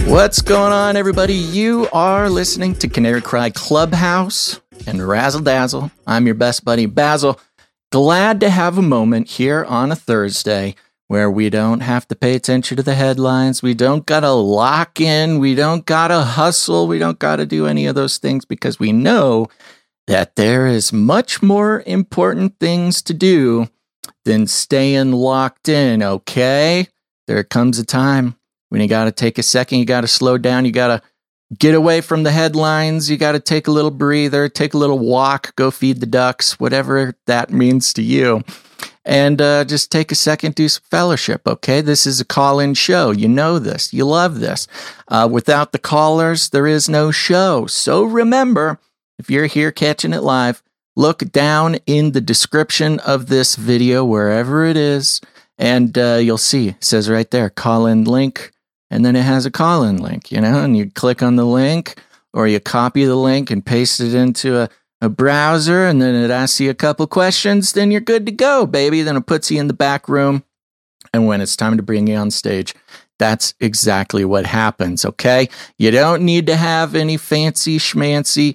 What's going on, everybody? You are listening to Canary Cry Clubhouse and Razzle Dazzle. I'm your best buddy, Basil. Glad to have a moment here on a Thursday where we don't have to pay attention to the headlines. We don't got to lock in. We don't got to hustle. We don't got to do any of those things because we know that there is much more important things to do than staying locked in, okay? There comes a time when you got to take a second, you got to slow down, you got to get away from the headlines, you got to take a little breather, take a little walk, go feed the ducks, whatever that means to you. And just take a second, do some fellowship, okay? This is a call-in show. You know this. You love this. Without the callers, there is no show. So remember, if you're here catching it live, look down in the description of this video, wherever it is, and you'll see, it says right there, call-in link. And then it has a call-in link, and you click on the link or you copy the link and paste it into a browser, and then it asks you a couple questions, then you're good to go, baby. Then it puts you in the back room, and when it's time to bring you on stage, that's exactly what happens, okay? You don't need to have any fancy schmancy,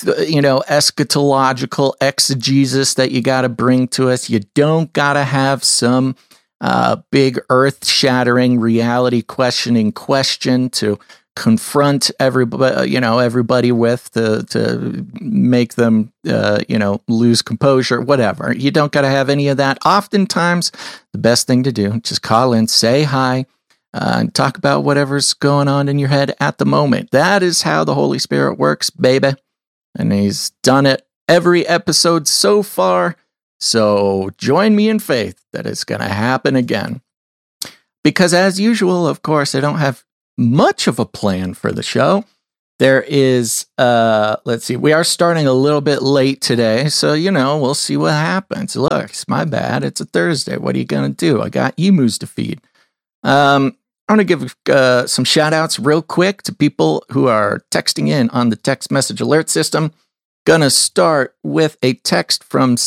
eschatological exegesis that you got to bring to us. You don't got to have some big earth-shattering, reality-questioning question to confront everybody with to make them lose composure, whatever. You don't got to have any of that. Oftentimes, the best thing to do, just call in, say hi, and talk about whatever's going on in your head at the moment. That is how the Holy Spirit works, baby. And he's done it every episode so far. So join me in faith that it's going to happen again. Because as usual, of course, I don't have much of a plan for the show. There is, we are starting a little bit late today. So, we'll see what happens. Look, it's my bad. It's a Thursday. What are you going to do? I got emus to feed. I'm going to give some shout outs real quick to people who are texting in on the text message alert system. Gonna start with a text from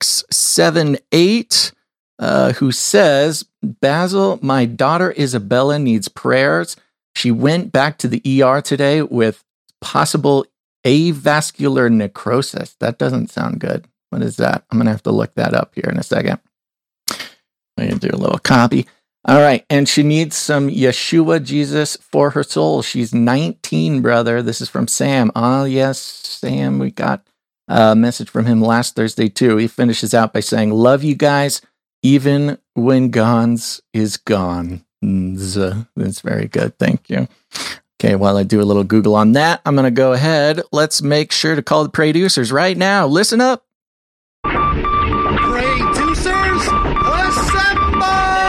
678 who says, Basil, my daughter Isabella needs prayers. She went back to the ER today with possible avascular necrosis. That doesn't sound good. What is that? I'm gonna have to look that up here in a second. I'm gonna do a little copy. All right, and she needs some Yeshua Jesus for her soul. She's 19, brother. This is from Sam. Oh, yes, Sam. We got a message from him last Thursday, too. He finishes out by saying, love you guys, even when Gons is gone. That's very good. Thank you. Okay, while I do a little Google on that, I'm going to go ahead. Let's make sure to call the producers right now. Listen up. Producers, assemble!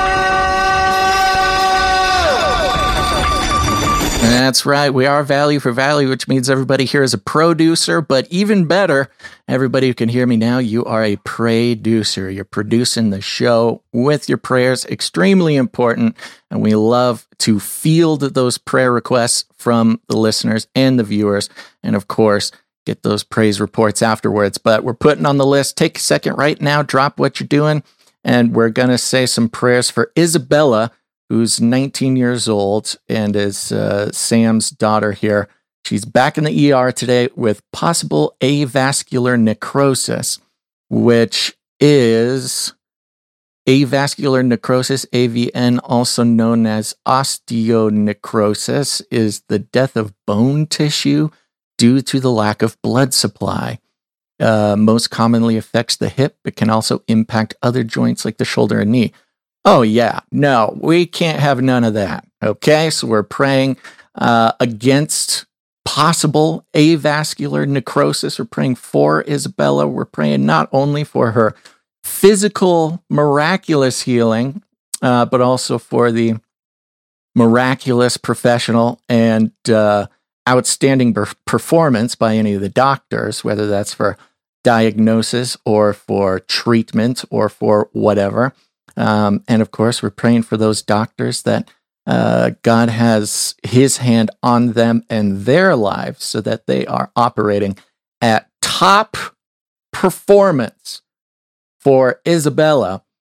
That's right. We are value for value, which means everybody here is a producer, but even better, everybody who can hear me now, you are a pray-ducer. You're producing the show with your prayers. Extremely important. And we love to field those prayer requests from the listeners and the viewers. And of course, get those praise reports afterwards. But we're putting on the list. Take a second right now, drop what you're doing. And we're going to say some prayers for Isabella, who's 19 years old and is Sam's daughter here. She's back in the ER today with possible avascular necrosis, which is avascular necrosis, AVN, also known as osteonecrosis, is the death of bone tissue due to the lack of blood supply. Most commonly affects the hip, but can also impact other joints like the shoulder and knee. Oh, yeah. No, we can't have none of that. Okay, so we're praying against possible avascular necrosis. We're praying for Isabella. We're praying not only for her physical miraculous healing, but also for the miraculous professional and outstanding performance by any of the doctors, whether that's for diagnosis or for treatment or for whatever. And of course, we're praying for those doctors that God has his hand on them and their lives so that they are operating at top performance for Isabella.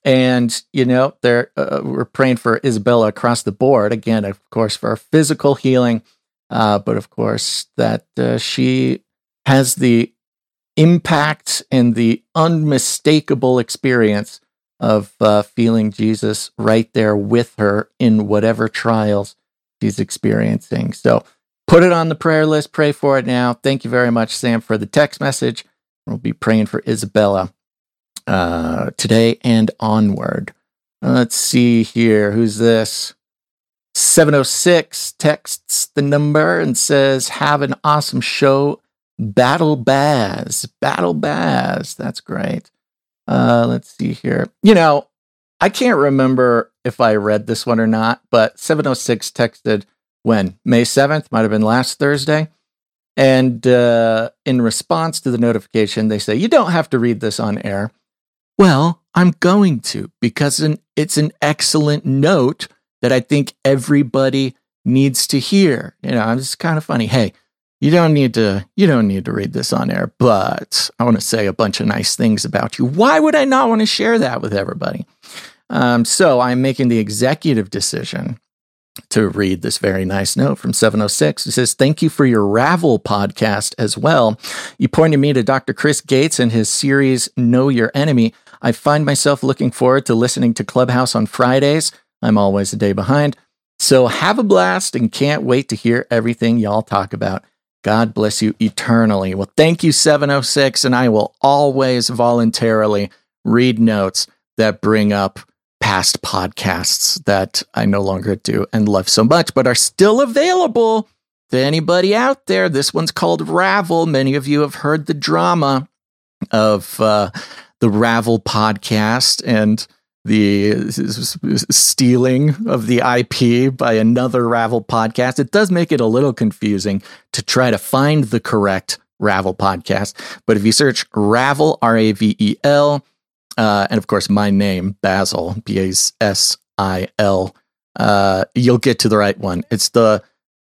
And, we're praying for Isabella across the board. Again, of course, for physical healing, but of course that she has the impact and the unmistakable experience of feeling Jesus right there with her in whatever trials she's experiencing. So put it on the prayer list. Pray for it now. Thank you very much, Sam, for the text message. We'll be praying for Isabella today and onward. Let's see here. Who's this? 706 texts the number and says, have an awesome show. Battle Baz. That's great. Let's see here. I can't remember if I read this one or not, but 706 texted when? May 7th? Might have been last Thursday. And in response to the notification, they say, you don't have to read this on air. Well, I'm going to, because it's an excellent note that I think everybody needs to hear. It's kind of funny. Hey, you don't need to read this on air, but I want to say a bunch of nice things about you. Why would I not want to share that with everybody? So I'm making the executive decision to read this very nice note from 706. It says, thank you for your Ravel podcast as well. You pointed me to Dr. Chris Gates and his series, Know Your Enemy. I find myself looking forward to listening to Clubhouse on Fridays. I'm always a day behind. So have a blast and can't wait to hear everything y'all talk about. God bless you eternally. Well, thank you, 706, and I will always voluntarily read notes that bring up past podcasts that I no longer do and love so much, but are still available to anybody out there. This one's called Ravel. Many of you have heard the drama of the Ravel podcast and the stealing of the IP by another Ravel podcast. It does make it a little confusing to try to find the correct Ravel podcast. But if you search Ravel, Ravel, and of course my name, Basil, Basil, you'll get to the right one. It's the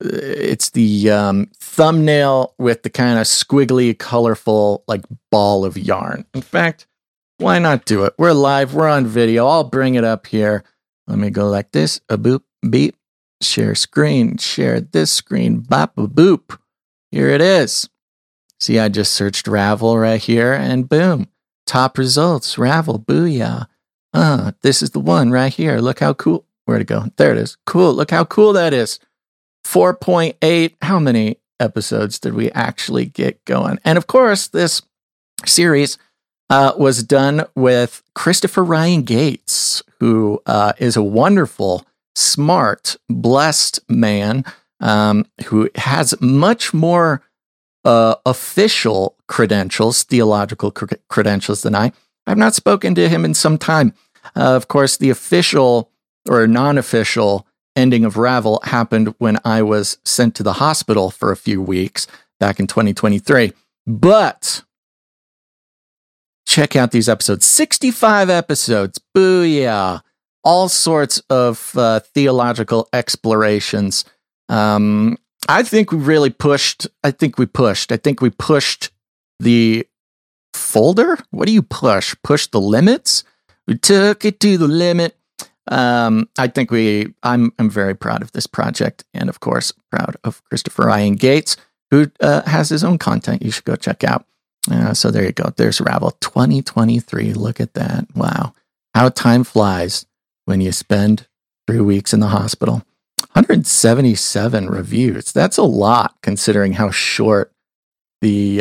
thumbnail with the kind of squiggly, colorful, like ball of yarn. In fact, why not do it? We're live. We're on video. I'll bring it up here. Let me go like this. A boop, beep. Share screen. Share this screen. Bop, a boop. Here it is. See, I just searched Ravel right here, and boom. Top results. Ravel. Booyah. This is the one right here. Look how cool. Where'd it go? There it is. Cool. Look how cool that is. 4.8. How many episodes did we actually get going? And of course, this series was done with Christopher Ryan Gates, who is a wonderful, smart, blessed man who has much more official credentials, theological credentials than I. I've not spoken to him in some time. Of course, the official or non-official ending of Ravel happened when I was sent to the hospital for a few weeks back in 2023. But check out these episodes. 65 episodes. Booyah. All sorts of theological explorations. I think we really pushed. I think we pushed the folder. What do you push? Push the limits? We took it to the limit. I think I'm very proud of this project. And of course, proud of Christopher Ryan Gates, who has his own content you should go check out. So there you go. There's Ravel 2023. Look at that. Wow. How time flies when you spend 3 weeks in the hospital. 177 reviews. That's a lot considering how short the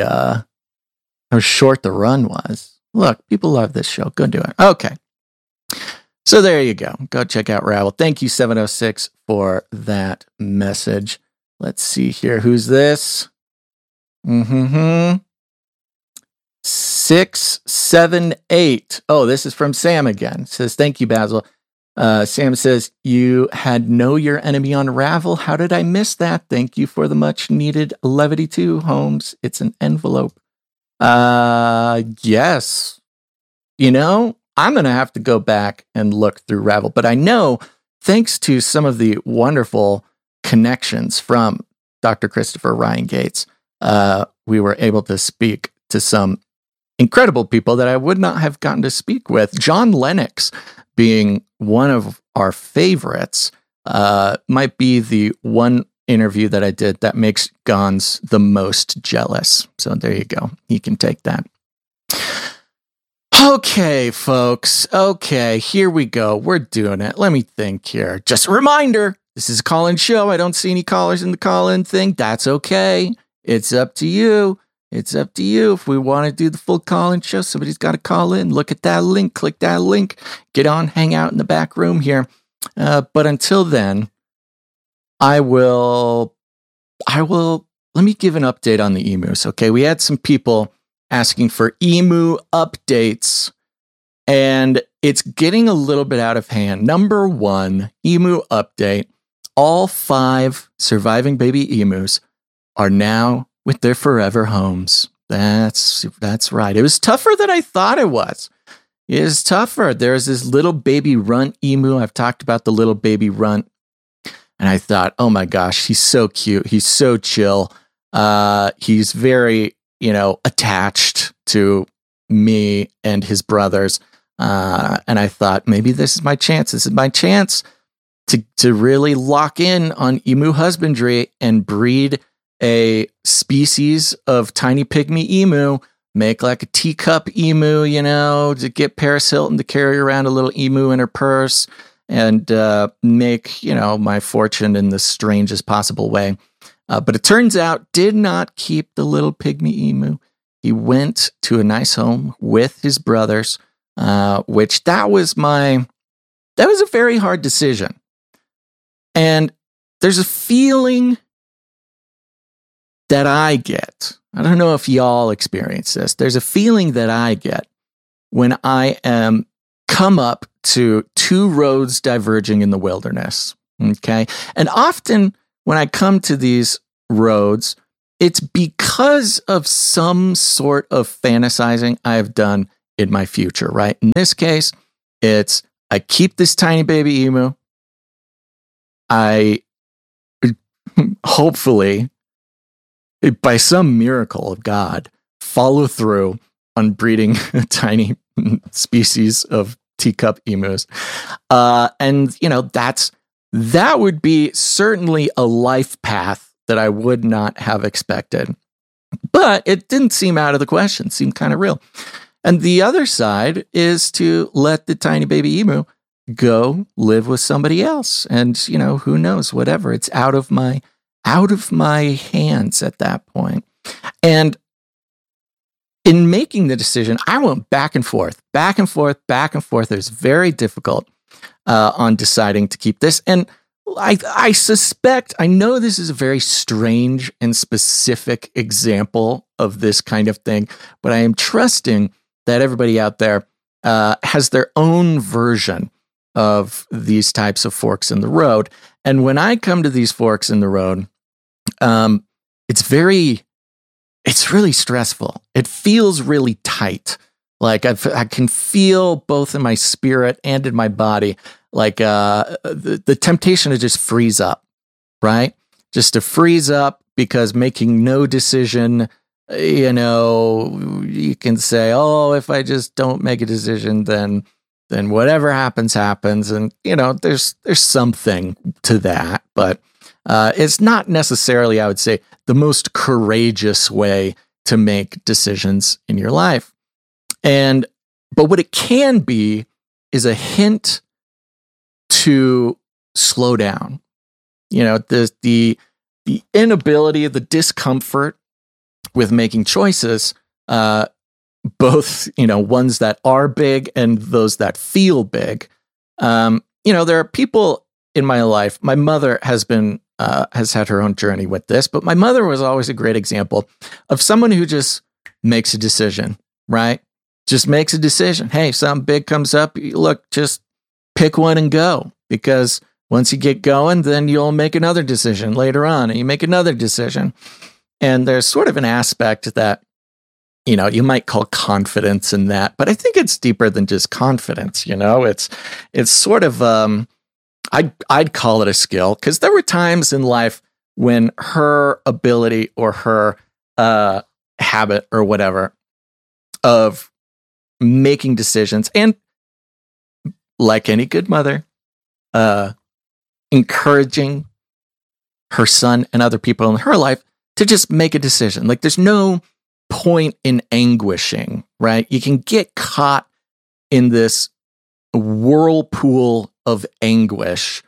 run was. Look, people love this show. Go do it. Okay. So there you go. Go check out Ravel. Thank you, 706, for that message. Let's see here. Who's this? 678. Oh, this is from Sam again. It says, thank you, Basil. Sam says, you had Know Your Enemy on Ravel. How did I miss that? Thank you for the much needed levity too, Holmes. It's an envelope. Yes. I'm going to have to go back and look through Ravel, but I know thanks to some of the wonderful connections from Dr. Christopher Ryan Gates, we were able to speak to some incredible people that I would not have gotten to speak with. John Lennox being one of our favorites, might be the one interview that I did that makes Gons the most jealous. So there you go. You can take that. Okay, folks. Okay, here we go. We're doing it. Let me think here. Just a reminder, this is a call-in show. I don't see any callers in the call-in thing. That's okay. It's up to you. It's up to you. If we want to do the full call-in show, somebody's got to call in. Look at that link. Click that link. Get on. Hang out in the back room here. But until then, I will. Let me give an update on the emus. Okay, we had some people asking for emu updates, and it's getting a little bit out of hand. Number one, emu update. All 5 surviving baby emus are now with their forever homes. That's right. It was tougher than I thought it was. It is tougher. There's this little baby runt emu. I've talked about the little baby runt. And I thought, oh my gosh, he's so cute. He's so chill. He's very, attached to me and his brothers. And I thought, maybe this is my chance. This is my chance to really lock in on emu husbandry and breed a species of tiny pygmy emu, make like a teacup emu, to get Paris Hilton to carry around a little emu in her purse and make, my fortune in the strangest possible way. But it turns out did not keep the little pygmy emu. He went to a nice home with his brothers, which that was a very hard decision. And there's a feeling that I get. I don't know if y'all experience this. There's a feeling that I get when I am come up to 2 roads diverging in the wilderness. Okay. And often when I come to these roads, it's because of some sort of fantasizing I've done in my future, right? In this case, it's I keep this tiny baby emu. I hopefully, by some miracle of God, follow through on breeding a tiny species of teacup emus. And, that would be certainly a life path that I would not have expected. But it didn't seem out of the question. It seemed kind of real. And the other side is to let the tiny baby emu go live with somebody else. And, who knows, whatever. It's out of my hands at that point. And in making the decision, I went back and forth. It was very difficult on deciding to keep this. And I know this is a very strange and specific example of this kind of thing, but I am trusting that everybody out there has their own version of these types of forks in the road. And when I come to these forks in the road, it's really stressful. It feels really tight. Like I can feel both in my spirit and in my body, like the temptation to just freeze up, right? Just to freeze up, because making no decision, you can say, oh, if I just don't make a decision, then whatever happens. And, there's something to that, but it's not necessarily, I would say, the most courageous way to make decisions in your life. But what it can be is a hint to slow down. The inability, the discomfort with making choices, both, ones that are big and those that feel big. There are people in my life. My mother has had her own journey with this, but my mother was always a great example of someone who just makes a decision, right? Just makes a decision. Hey, something big comes up, look, just pick one and go. Because once you get going, then you'll make another decision later on, and you make another decision. And there's sort of an aspect that, you might call confidence in that, but I think it's deeper than just confidence. It's sort of, I'd call it a skill, because there were times in life when her ability or her habit or whatever of making decisions, and like any good mother, encouraging her son and other people in her life to just make a decision. Like, there's no point in anguishing, right? You can get caught in this whirlpool of anguish,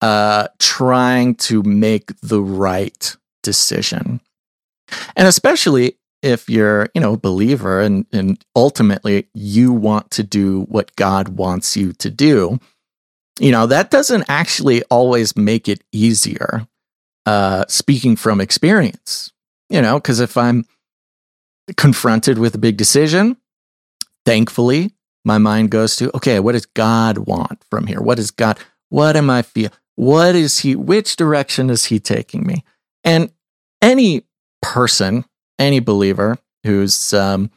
trying to make the right decision. And especially if you're, a believer and ultimately you want to do what God wants you to do, that doesn't actually always make it easier. Speaking from experience, because if I'm confronted with a big decision, thankfully, my mind goes to, okay, what does God want from here? What am I feeling? Which direction is he taking me? And any person, any believer who's come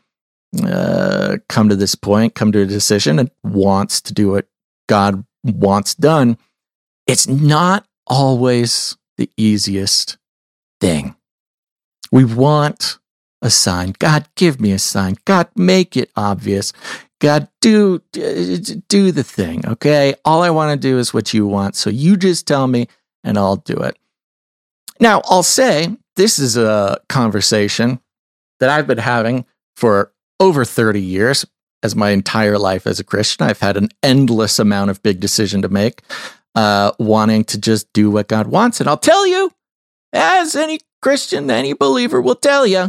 to this point, come to a decision and wants to do what God wants done, it's not always the easiest thing. We want a sign. God, give me a sign. God, make it obvious. God, do the thing, okay? All I want to do is what you want, so you just tell me and I'll do it. Now, I'll say this is a conversation that I've been having for over 30 years, as my entire life as a Christian. I've had an endless amount of big decision to make, wanting to just do what God wants. And I'll tell you, as any Christian, any believer will tell you,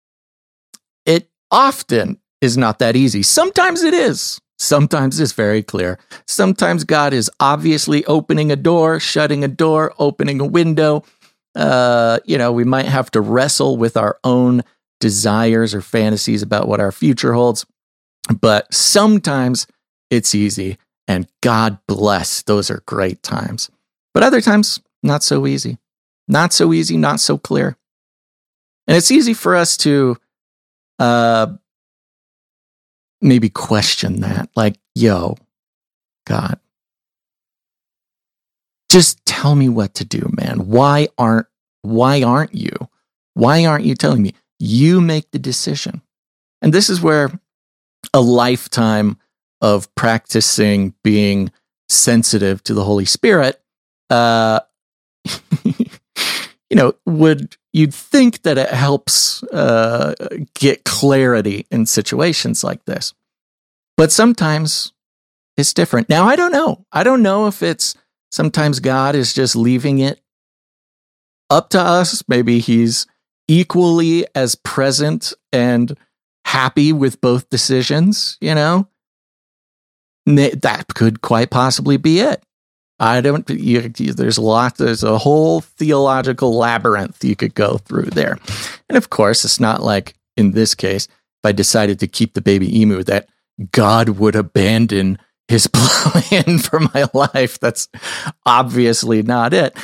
it often is not that easy. Sometimes it is. Sometimes it's very clear. Sometimes God is obviously opening a door, shutting a door, opening a window. We might have to wrestle with our own desires or fantasies about what our future holds. But sometimes it's easy, and God bless, those are great times. But other times, not so easy. Not so easy, not so clear. And it's easy for us to maybe question that. Like, yo, God, just tell me what to do, man. Why aren't you? Why aren't you telling me? You make the decision. And this is where a lifetime of practicing being sensitive to the Holy Spirit, you'd think that it helps get clarity in situations like this. But sometimes it's different. Now, I don't know. I don't know if it's sometimes God is just leaving it up to us. Maybe he's equally as present and happy with both decisions, That could quite possibly be it. There's a whole theological labyrinth you could go through there. And of course, it's not like, in this case, if I decided to keep the baby emu, that God would abandon his plan for my life. That's obviously not it.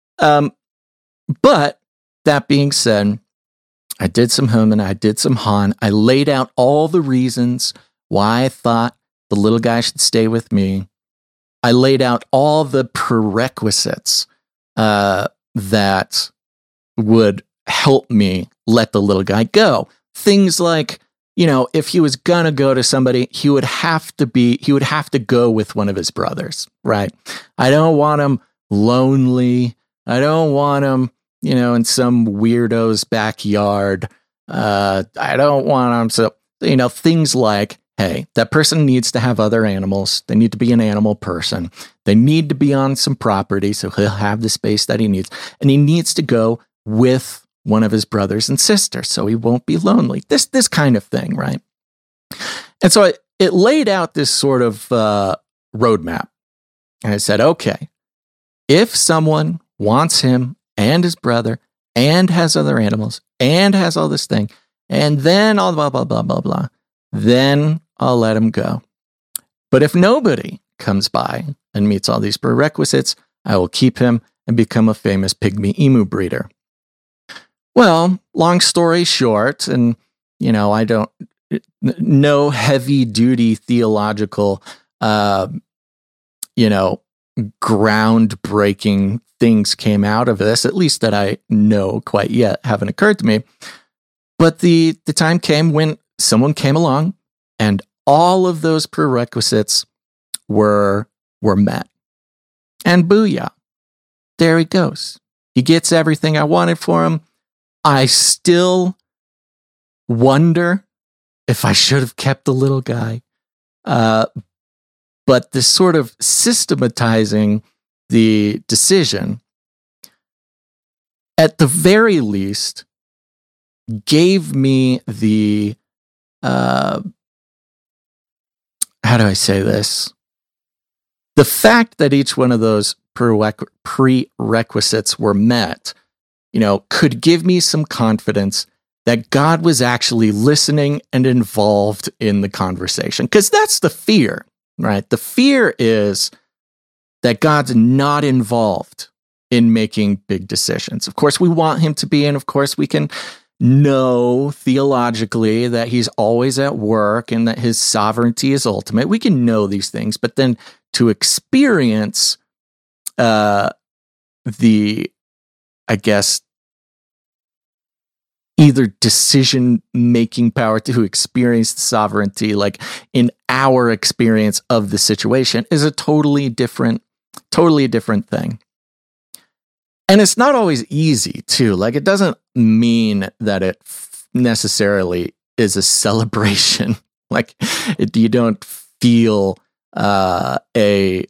But that being said, I did some hum and I did some han. I laid out all the reasons why I thought the little guy should stay with me. I laid out all the prerequisites that would help me let the little guy go. Things like, if he was gonna go to somebody, he would have to go with one of his brothers, right? I don't want him lonely. I don't want him, in some weirdo's backyard. I don't want him. So, things like, hey, that person needs to have other animals. They need to be an animal person. They need to be on some property, so he'll have the space that he needs. And he needs to go with one of his brothers and sisters, so he won't be lonely. This kind of thing, right? And so it laid out this sort of roadmap. And I said, okay, if someone wants him and his brother and has other animals and has all this thing, and then all blah, blah, blah, blah, blah, then I'll let him go. But if nobody comes by and meets all these prerequisites, I will keep him and become a famous pygmy emu breeder. Well, long story short, and, I don't, no heavy duty theological, groundbreaking things came out of this, at least that I know quite yet haven't occurred to me. But the time came when someone came along and all of those prerequisites were met. And booyah, there he goes. He gets everything I wanted for him. I still wonder if I should have kept the little guy. But this sort of systematizing the decision, at the very least, gave me the, how do I say this? The fact that each one of those prerequisites were met, could give me some confidence that God was actually listening and involved in the conversation. Because that's the fear, right? The fear is that God's not involved in making big decisions. Of course, we want him to be, and of course, we can know theologically that he's always at work and that his sovereignty is ultimate. We can know these things, but then to experience either decision-making power to experience the sovereignty, like in our experience of the situation, is a totally different thing. And it's not always easy, too. Like, it doesn't mean that it necessarily is a celebration. Like, you don't feel you're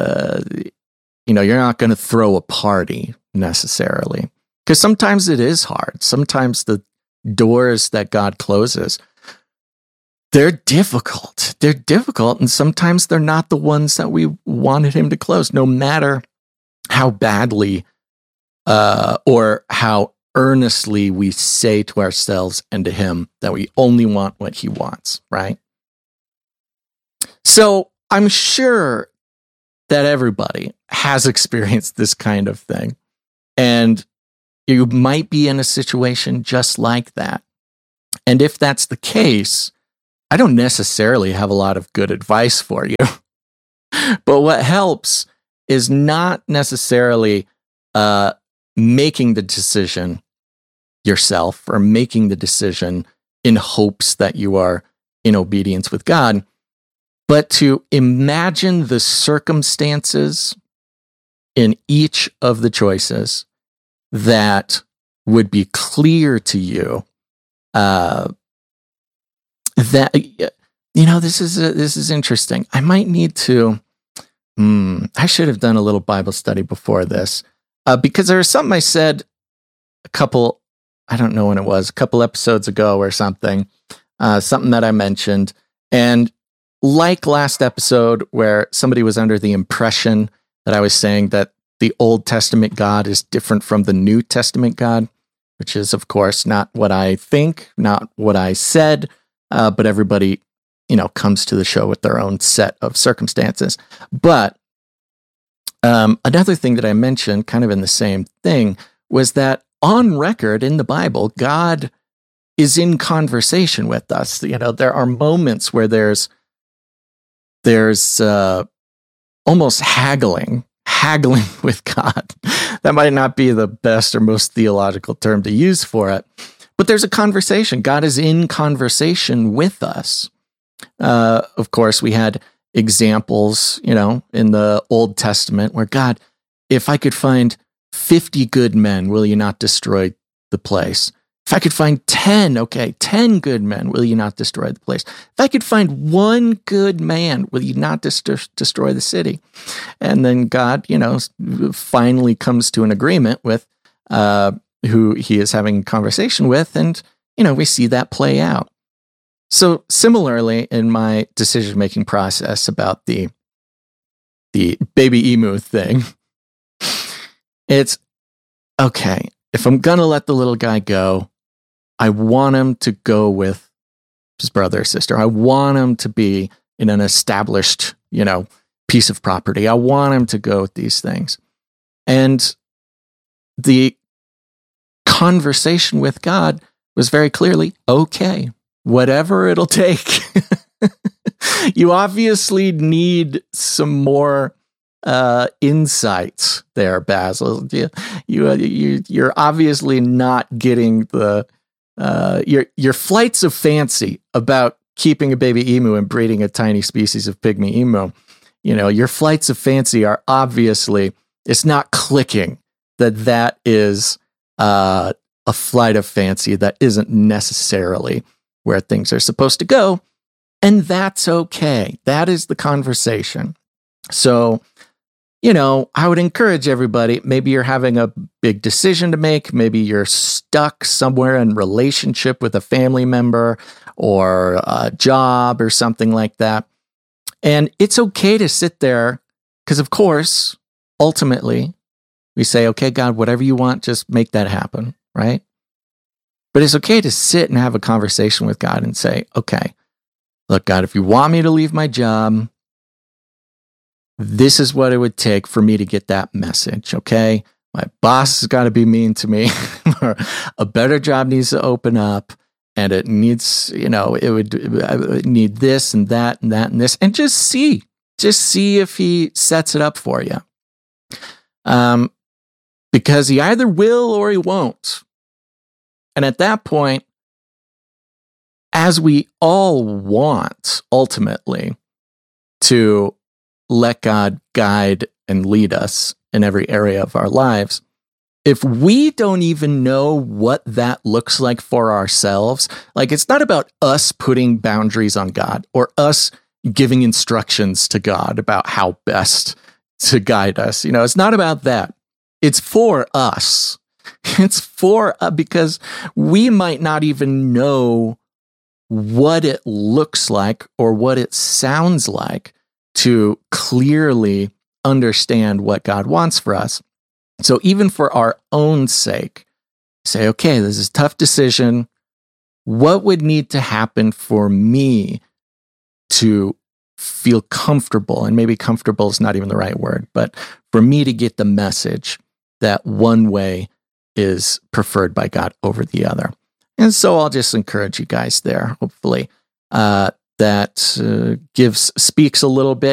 not going to throw a party necessarily. Because sometimes it is hard. Sometimes the doors that God closes, they're difficult. And sometimes they're not the ones that we wanted him to close, no matter how badly or how earnestly we say to ourselves and to him that we only want what he wants, right? So I'm sure that everybody has experienced this kind of thing. And you might be in a situation just like that. And if that's the case, I don't necessarily have a lot of good advice for you. But what helps is not necessarily making the decision yourself or making the decision in hopes that you are in obedience with God, but to imagine the circumstances in each of the choices that would be clear to you, that this is interesting. I might need to. I should have done a little Bible study before this, because there was something I said a couple episodes ago or something that I mentioned, and like last episode where somebody was under the impression that I was saying that the Old Testament God is different from the New Testament God, which is, of course, not what I think, not what I said, but everybody, comes to the show with their own set of circumstances. But another thing that I mentioned, kind of in the same thing, was that on record in the Bible, God is in conversation with us. There are moments where there's almost haggling with God. That might not be the best or most theological term to use for it, but there's a conversation. God is in conversation with us. Of course, we had examples, in the Old Testament where God, if I could find 50 good men, will you not destroy the place? If I could find 10 good men, will you not destroy the place? If I could find one good man, will you not destroy the city? And then God, finally comes to an agreement with who he is having a conversation with, and, we see that play out. So similarly, in my decision-making process about the baby emu thing, it's, okay, if I'm going to let the little guy go, I want him to go with his brother or sister. I want him to be in an established, piece of property. I want him to go with these things. And the conversation with God was very clearly, okay, whatever it'll take. You obviously need some more insights there, Basil. You're obviously not getting the your flights of fancy about keeping a baby emu and breeding a tiny species of pygmy emu, your flights of fancy are obviously, it's not clicking that is a flight of fancy that isn't necessarily where things are supposed to go. And that's okay. That is the conversation. So, I would encourage everybody, maybe you're having a big decision to make. Maybe you're stuck somewhere in relationship with a family member or a job or something like that. And it's okay to sit there because, of course, ultimately, we say, okay, God, whatever you want, just make that happen, right? But it's okay to sit and have a conversation with God and say, okay, look, God, if you want me to leave my job, this is what it would take for me to get that message, okay? My boss has got to be mean to me, or a better job needs to open up, and it needs, it would need this and that and that and this, and just see if he sets it up for you. Because he either will or he won't. And at that point, as we all want, ultimately, to let God guide and lead us in every area of our lives, if we don't even know what that looks like for ourselves, like it's not about us putting boundaries on God or us giving instructions to God about how best to guide us. It's not about that. It's for us. It's for because we might not even know what it looks like or what it sounds like to clearly understand what God wants for us. So even for our own sake, say, okay, this is a tough decision. What would need to happen for me to feel comfortable? And maybe comfortable is not even the right word, but for me to get the message that one way is preferred by God over the other. And so I'll just encourage you guys there, hopefully, that speaks a little bit.